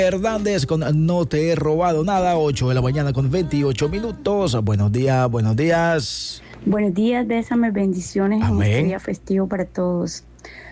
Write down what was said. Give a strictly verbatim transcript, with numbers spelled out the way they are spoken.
Hernández con No te he robado nada, ocho de la mañana con veintiocho minutos. Buenos días, buenos días. Buenos días, bésame, bendiciones. Amén. En este día festivo para todos.